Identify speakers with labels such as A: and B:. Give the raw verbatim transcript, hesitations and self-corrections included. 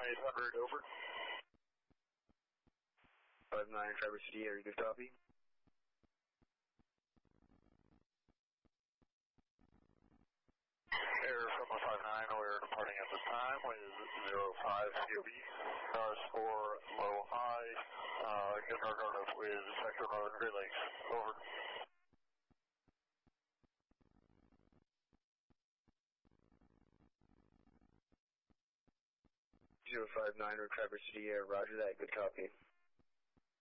A: eight hundred, over.
B: five nine, Traverse City Air, good copy.
A: Air from one five nine, we're departing at this time with zero five C O B. Stars for low high, uh, get our guard up with sector road, Great Lakes, over.
B: zero five nine, or Traverse City Air, roger that, good copy.